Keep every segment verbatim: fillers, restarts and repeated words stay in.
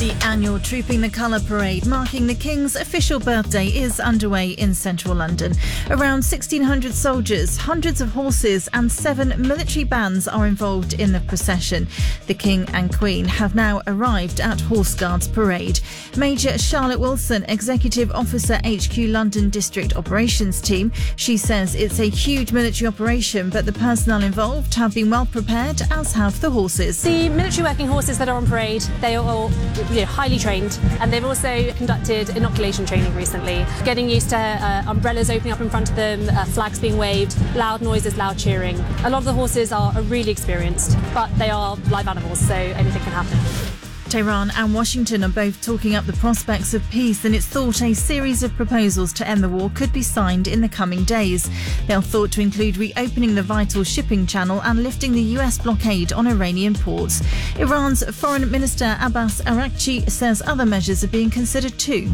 The annual Trooping the Colour parade marking the King's official birthday is underway in central London. Around sixteen hundred soldiers, hundreds of horses and seven military bands are involved in the procession. The King and Queen have now arrived at Horse Guards Parade. Major Charlotte Wilson, Executive Officer H Q London District Operations Team. She says it's a huge military operation, but the personnel involved have been well prepared, as have the horses. The military working horses that are on parade, they are all you know, highly trained, and they've also conducted inoculation training recently, getting used to uh, umbrellas opening up in front of them, uh, flags being waved, loud noises, loud cheering. A lot of the horses are, are really experienced, but they are live animals, so anything can happen. Tehran and Washington are both talking up the prospects of peace, and it's thought a series of proposals to end the war could be signed in the coming days. They're thought to include reopening the vital shipping channel and lifting the U S blockade on Iranian ports. Iran's Foreign Minister Abbas Araghchi says other measures are being considered too.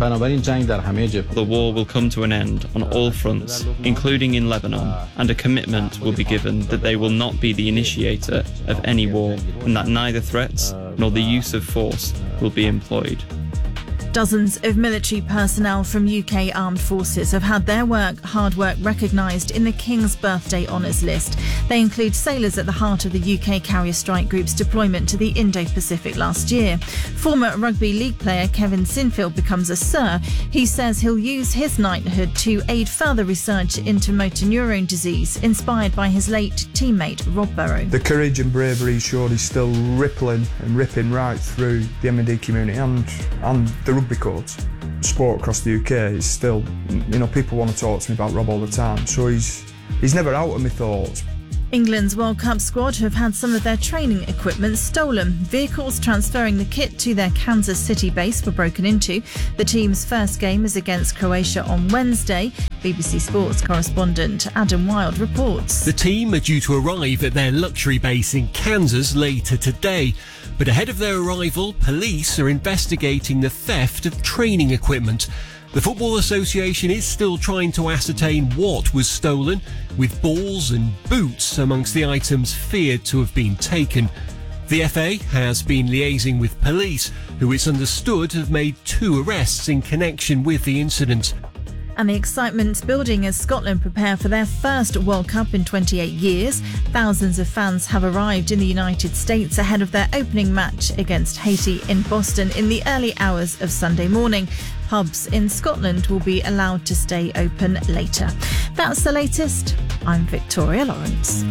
The war will come to an end on all fronts, including in Lebanon, and a commitment will be given that they will not be the initiator of any war, and that neither threats nor the use of force will be employed. Dozens of military personnel from U K armed forces have had their work, hard work recognised in the King's Birthday Honours list. They include sailors at the heart of the U K Carrier Strike Group's deployment to the Indo-Pacific last year. Former rugby league player Kevin Sinfield becomes a Sir. He says he'll use his knighthood to aid further research into motor neurone disease, inspired by his late teammate Rob Burrow. The courage and bravery he showed is still rippling and ripping right through the M and D community and, and the rugby courts. Sport across the U K is still, you know, people want to talk to me about Rob all the time, so he's he's never out of my thoughts. England's World Cup squad have had some of their training equipment stolen. Vehicles transferring the kit to their Kansas City base were broken into. The team's first game is against Croatia on Wednesday. B B C Sports correspondent Adam Wilde reports. The team are due to arrive at their luxury base in Kansas later today. But ahead of their arrival, police are investigating the theft of training equipment. The Football Association is still trying to ascertain what was stolen, with balls and boots amongst the items feared to have been taken. The F A has been liaising with police, who it's understood have made two arrests in connection with the incident. And the excitement's building as Scotland prepare for their first World Cup in twenty-eight years. Thousands of fans have arrived in the United States ahead of their opening match against Haiti in Boston in the early hours of Sunday morning. Pubs in Scotland will be allowed to stay open later. That's the latest. I'm Victoria Lawrence.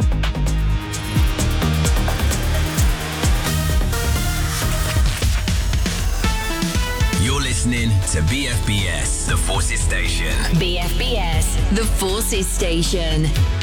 You're listening to B F B S, The Forces Station. B F B S, The Forces Station.